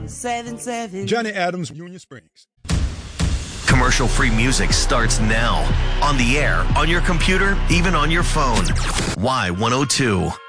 7-7. Johnny Adams, Union Springs. Commercial-free music starts now. On the air, on your computer, even on your phone. Y102.